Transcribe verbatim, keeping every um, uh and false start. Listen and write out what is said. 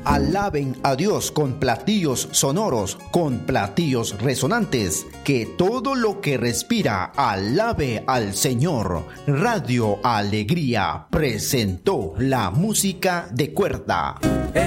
Alaben a Dios con platillos sonoros, con platillos resonantes. Que todo lo que respira alabe al Señor. Radio Alegría presentó la música de cuerda.